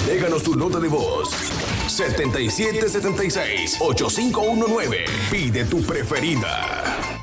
Déjanos tu nota de voz. 7776-8519. Pide tu preferida.